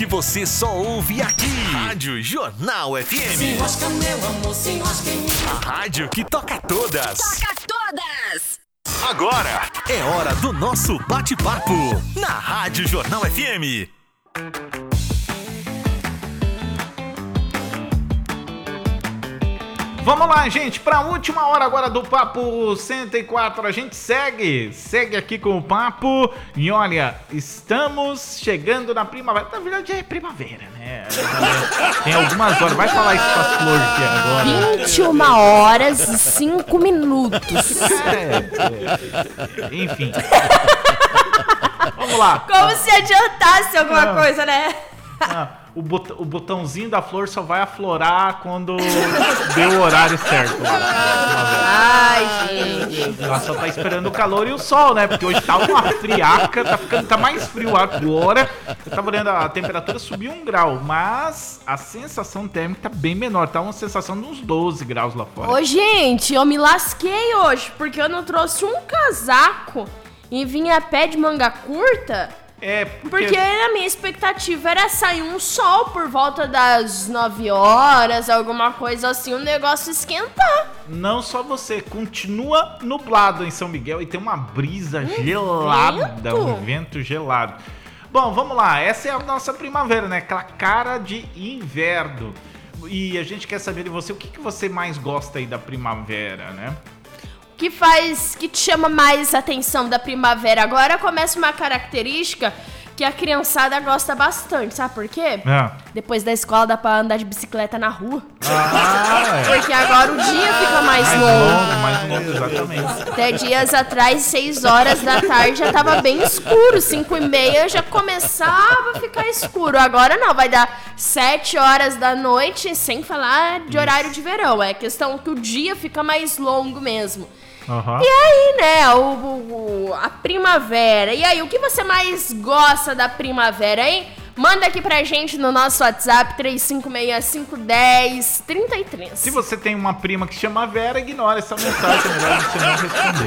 que você só ouve aqui. Rádio Jornal FM. Se enrosca, meu amor, se enrosca em mim. A rádio que toca todas. Toca todas! Agora é hora do nosso bate-papo na Rádio Jornal FM. Vamos lá, gente, para a última hora agora do Papo 104, a gente segue aqui com o papo e olha, estamos chegando na primavera, na verdade é primavera, né? Tem algumas horas, vai falar isso com as flores aqui agora. 21 horas e 5 minutos. Enfim. Vamos lá. Como se adiantasse alguma coisa, né? O botãozinho da flor só vai aflorar quando deu o horário certo. Ai, gente. Ela só tá esperando o calor e o sol, né? Porque hoje tá uma friaca, tá mais frio agora. Eu tava olhando, a temperatura subiu 1 grau, mas a sensação térmica tá bem menor. Tá uma sensação de uns 12 graus lá fora. Ô, gente, eu me lasquei hoje, porque eu não trouxe um casaco e vim a pé de manga curta. Porque a minha expectativa era sair um sol por volta das 9 horas, alguma coisa assim, o negócio esquentar. Não só você, continua nublado em São Miguel e tem uma brisa gelada, um vento gelado. Bom, vamos lá, essa é a nossa primavera, né? Aquela cara de inverno. E a gente quer saber de você, o que você mais gosta aí da primavera, né? Que te chama mais atenção da primavera? Agora começa uma característica que a criançada gosta bastante, sabe por quê? Depois da escola dá pra andar de bicicleta na rua. Porque agora o dia fica mais longo. Mais longo, exatamente. Até dias atrás, 6 horas da tarde já tava bem escuro, 5h30 já começava a ficar escuro. Agora não, vai dar 7 horas da noite, sem falar de horário de verão. É questão que o dia fica mais longo mesmo. E aí, né, a primavera. E aí, o que você mais gosta da primavera, hein? Manda aqui pra gente no nosso WhatsApp 35651033. Se você tem uma prima que chama Vera, ignora essa mensagem, é melhor você não responder.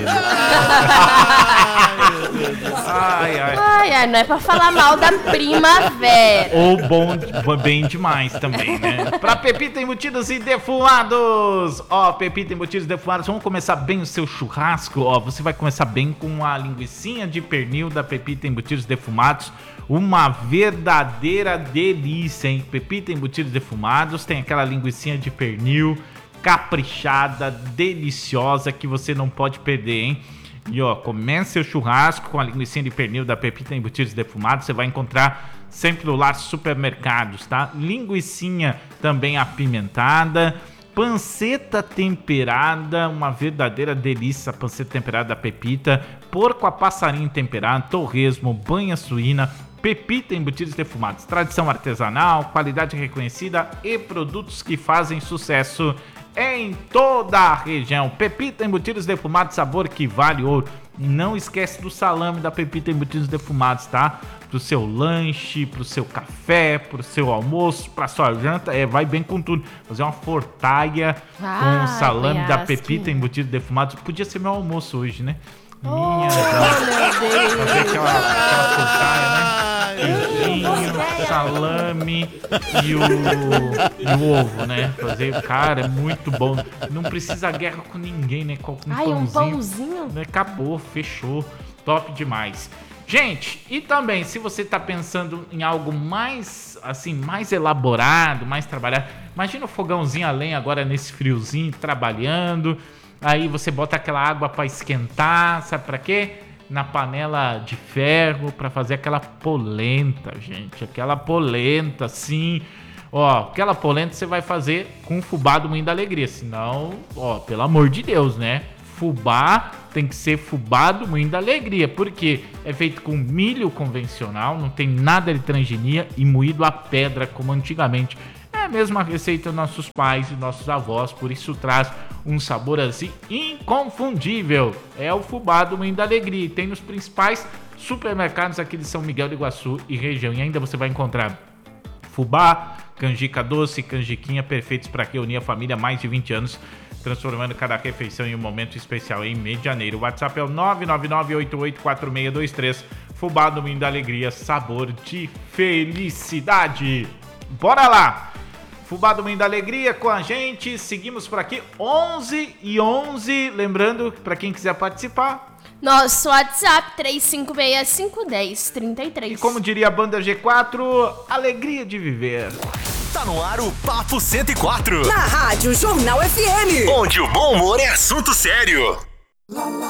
Não é pra falar mal da primavera. Ou bem demais também, né? Pra Pepita Embutidos e Defumados. Pepita Embutidos e Defumados, vamos começar bem o seu churrasco. Você vai começar bem com a linguicinha de pernil da Pepita Embutidos e Defumados. Uma verdadeira delícia, hein? Pepita Embutidos Defumados, tem aquela linguicinha de pernil caprichada, deliciosa, que você não pode perder, hein? E comece seu churrasco com a linguicinha de pernil da Pepita Embutidos Defumados, você vai encontrar sempre no Lar Supermercados, tá? Linguicinha também apimentada, panceta temperada, uma verdadeira delícia, panceta temperada da Pepita, porco a passarinho temperado, torresmo, banha suína, Pepita Embutidos Defumados, tradição artesanal, qualidade reconhecida e produtos que fazem sucesso em toda a região. Pepita Embutidos Defumados, sabor que vale ouro. Não esquece do salame da Pepita Embutidos Defumados, tá? Pro seu lanche, pro seu café, pro seu almoço, pra sua janta, vai bem com tudo. Fazer uma fortalha com o salame da Pepita Embutidos Defumados. Podia ser meu almoço hoje, né? Meu Deus. Fazer aquela fortalha, né? Queijinho, salame e o ovo, né? Fazer, cara, é muito bom. Não precisa guerra com ninguém, né? Com um pãozinho? Né? Acabou, fechou. Top demais. Gente, e também, se você tá pensando em algo mais, assim, mais elaborado, mais trabalhado, imagina o fogãozinho a lenha agora nesse friozinho, trabalhando. Aí você bota aquela água para esquentar, sabe para quê? Na panela de ferro, para fazer aquela polenta, gente. Aquela polenta, assim. Aquela polenta você vai fazer com fubá do Moinho da Alegria. Senão, pelo amor de Deus, né? Fubá tem que ser fubá do Moinho da Alegria. Porque é feito com milho convencional, não tem nada de transgenia e moído a pedra como antigamente. É a mesma receita dos nossos pais e nossos avós, por isso traz um sabor assim inconfundível. É o fubá do Moinho da Alegria. Tem nos principais supermercados aqui de São Miguel do Iguaçu e região. E ainda você vai encontrar fubá, canjica doce, canjiquinha, perfeitos para reunir a família há mais de 20 anos, transformando cada refeição em um momento especial em Medianeiro. O WhatsApp é o 999884623. Fubá do Moinho da Alegria, sabor de felicidade. Bora lá! Fubá do Moinho da Alegria com a gente. Seguimos por aqui, 11h11. Lembrando, para quem quiser participar, nosso WhatsApp, 35651033. e como diria a banda G4, alegria de viver. Tá no ar o Papo 104. Na Rádio Jornal FM. Onde o bom humor é assunto sério.